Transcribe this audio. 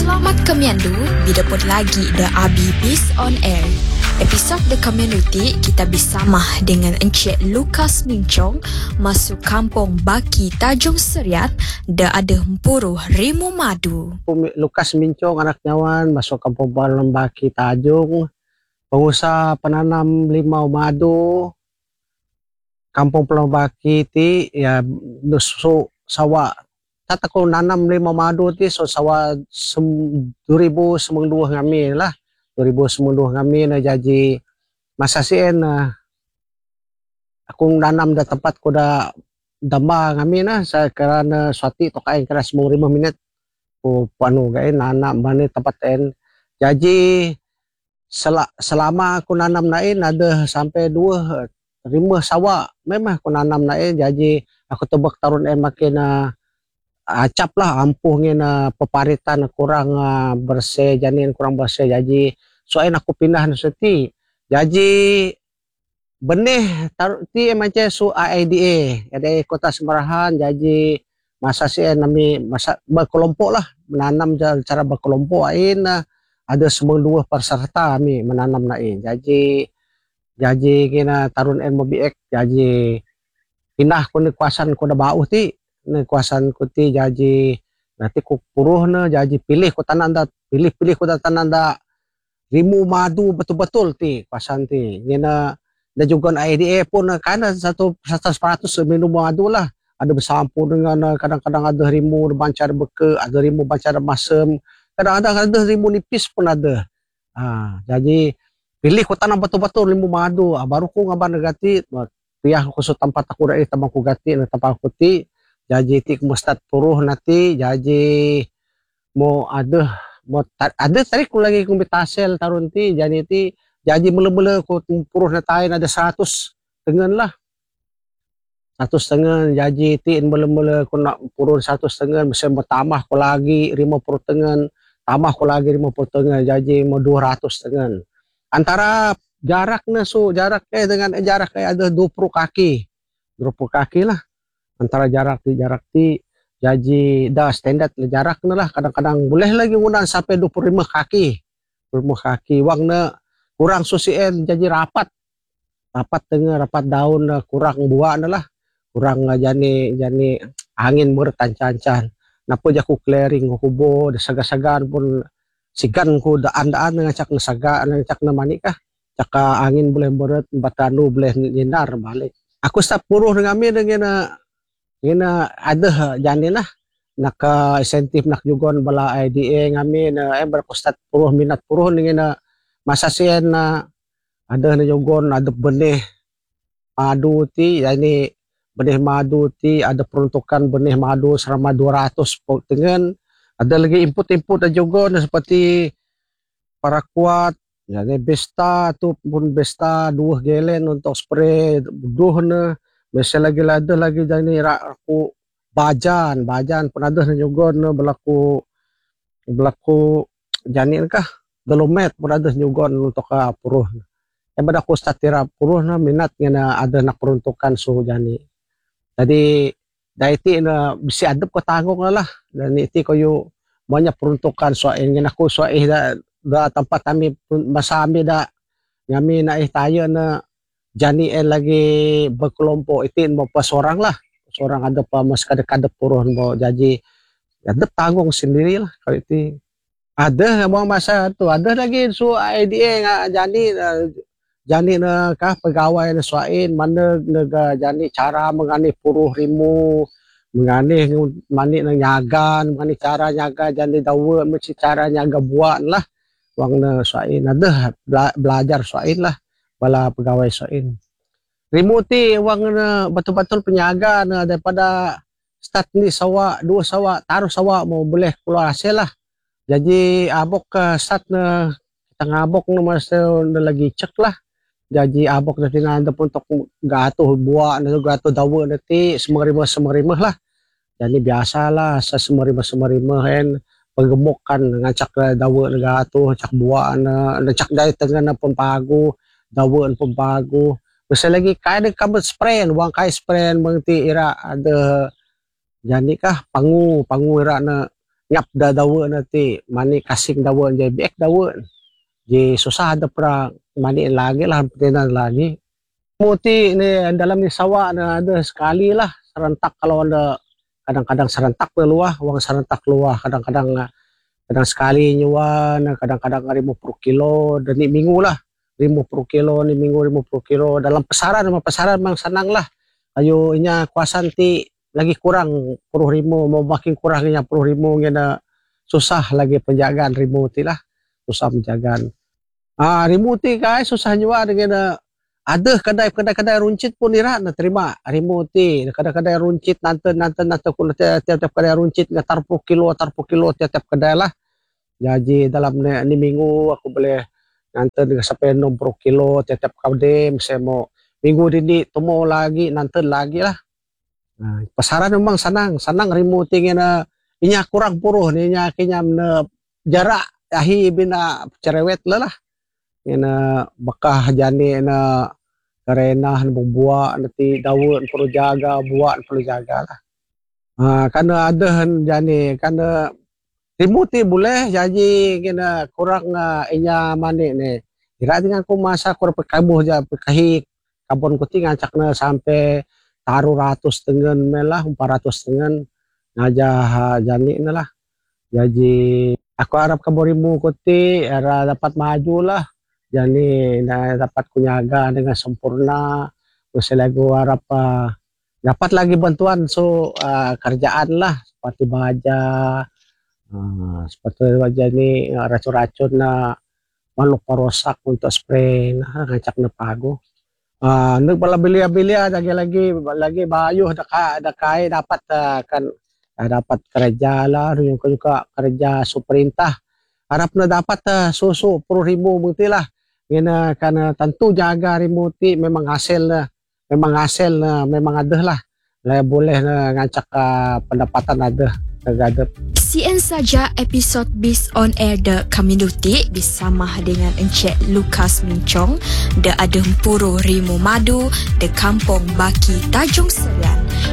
Selamat kemiandu, bidapun lagi The Abi Biz on Air. Episod The Community kita bersama dengan Encik Lukas Mincong masuk kampung Baki Tanjung Seriat da ada Empuruh Rimu Madu. Lukas Mincong anak nyawan masuk kampung Baki Tanjung, pengusaha penanam limau madu. Kampung Pulau Baki ti ya nusu sawah tata ko nanam limau madu ti so sawah 2012 ngami lah 2010 ngami na jaji masa sien akong nanam da tempat ko da dama ngami na sa karana swati to kain kara 5 minit ko panu gain nanam bani tempat en jaji selama aku nanam nain ada sampai 2-5 sawah memang aku nanam nain jaji aku tebak tarun en makin acap lah ampuh ngena peparitan kurang bersih janin kurang bersih jaji soain aku pindah seti jaji benih taruh ti macam su AIDA ada kota Semarahan jaji masa si nami masa berkelompok lah menanam cara berkelompok ain ada 92 peserta kami menanam nain jaji kena tarun en mobiek jaji pindah ko ni kuasan ko da bauh ti ni kuasan ko ti jaji nanti ko puruh na jaji pilih ko tanan da pilih ko tanan da rimu madu betul-betul ti kuasan ti ngena da juga IDA pun kana 100% minum madu lah ada bersampur dengan kadang-kadang ada rimu bancar beke ada rimu bancar masem kadang-kadang ada rimu nipis pun ada jadi pilih ko tanam betul-betul rimu madu baru ko ngaban negati piyah ko so tempat aku rai tamang ko gati na tempat ko ti jaji ti mustad puruh nanti jaji mo ada tadi ko lagi kumbitasel tarun ti jadi ti jaji mula-mula ko puruh na tayo ada 100 tengen lah 100 tengen jaji ti mula-mula ko nak puruh 100 tengen mesti bertambah ko lagi 50 tengen tambah ko lagi 50 tengen jaji mo 200 tengen antara jarak na so jarak dengan jarak ada 20 kaki lah antara jarak ti jaji dah standard jarak na lah kadang-kadang boleh lagi ngundang sampai 25 kaki wang na kurang susien jadi rapat dengan rapat daun kurang buah na lah kurang jani angin bertancan-can napa jaku clearing ko kubo saga-sagan pun sigan ko daan-daan dengan cak na saga cak na manik kah cak angin boleh beret batanu boleh nyinar balik aku start puruh dengan kami dengan ada jani lah nak insentif nak jugon bala IDA ngami na berkustat puruh minat puruh dengan masa sien ada na jugon ada benih madu ti yani benih madu ti ada peruntukan benih madu selama 200 dengan ada lagi input-input dan jugon seperti paraquat yani Besta tu pun Besta 2 galen untuk spray duh na biasa lagi ada lagi jadi aku bajan pun ada juga na berlaku janin kah dolomet pun ada juga untuk puruh pada aku statira puruh na minat ngena ada nak peruntukan suhu jani jadi daiti na bisa adep ko tanggung lah dan iti ko yu banyak peruntukan soain ngena aku soai da tempat kami masami da ngami na tayo na jani lagi berkelompok itin mau pas orang lah seorang ada pa mas kadek-kadek puruh mau jadi ada tanggung sendiri lah kalau itu ada buang masa tu ada lagi su IDA jani na kah pegawai na suain mana nega jani cara mengani puruh rimu mengani mani na nyagan mengani cara nyaga jani dawa mesti cara nyaga buat lah wang na suain ada belajar suain lah bala pegawai soin remote wang na betul-betul penyaga na daripada start ni sawah 2 sawah taruh sawah mau boleh keluar hasil lah jadi abok ke start na kita ngabok na masa na lagi cek lah jadi abok na tinggal ada untuk gatuh buah na gatuh dawa nanti semerimah lah jadi biasalah sa semerimah hen penggemukan ngacak dawa na gatuh cak buah na cak dari tengah na pun pagu dawan pun bagu. Bisa lagi kaya kamu sprayan, wang kaya sprayan mengti ira ada jani kah pangu ira na ngap da dawa nanti mani kasing dawa je biek dawa je susah ada pra mani lagi lah petinan lagi. Muti ni dalam ni sawah ada sekali lah serentak kalau ada kadang-kadang serentak luah, uang serentak luah kadang-kadang kadang sekali nyuan, kadang-kadang 50 kilo dan ni minggu lah 50 kilo ni minggu 50 kilo dalam pasaran memang senang lah. Ayo inya kuasa nanti lagi kurang 10.000 mau makin kurang inya 10.000 ngena susah lagi penjagaan remote lah susah penjagaan. Remote guys susah nyuan dengan ada kedai-kedai runcit pun ira nak terima remote kedai-kedai runcit nanti tiap kedai runcit ngetar 10 kilo tiap kedai lah. Jadi dalam ni minggu aku boleh nanti dengan sampai 60 kilo tiap kedai saya mau minggu ini temu lagi nanti lagi lah. Pasaran memang senang remote ngena inya kurang puruh ni inya kinya jarak ahi bina cerewet lah ngena bekah jani na karena buah nanti daun perlu jaga buat perlu jaga lah. Karena ada jani karena remote boleh jadi kena kurang inya mani ni. Kira dengan aku masa aku perkabuh je perkahi kabon kuting ngacakna sampai taruh 100 dengan melah 400 dengan ngajah jani ni lah. Jadi aku harap kaborimu kuti era dapat maju lah. Jadi dapat kunyaga dengan sempurna. Terus lagi harap dapat lagi bantuan kerjaan lah seperti baja. Seperti wajah ni racun-racun na makhluk perosak untuk spray ngacak na pago. Nuk bala belia-belia lagi bayuh ada kai dapat kan dapat kerja lah yung juga kerja superintah harap na dapat susu 10.000 mungkin lah. Ngena karena tentu jaga remote memang hasil memang ada lah. Boleh ngacak pendapatan ada. Sekian saja episod Bis on Air The Community bersama dengan Encik Lucas Mincong, The Adempuru Rimu Madu, The Kampung Baki Tanjung Serian.